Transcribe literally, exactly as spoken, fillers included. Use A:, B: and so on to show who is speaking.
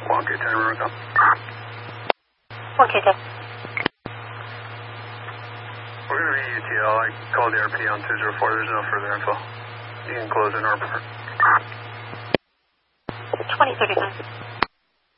A: one K ten, remember come.
B: one K ten.
A: We're going to be U T L. I called the R P on two zero four. There's no further info. You can close in our report.
B: twenty thirty-nine.